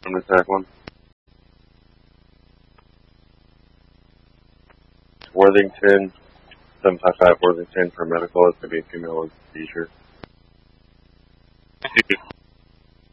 I'm going to attack one. Worthington, 755 Worthington for medical. It's going to be a female with a seizure.